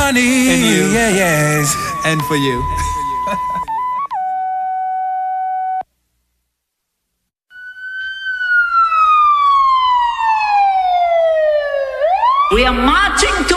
money. And you. Yeah, yes. And for you. We are marching to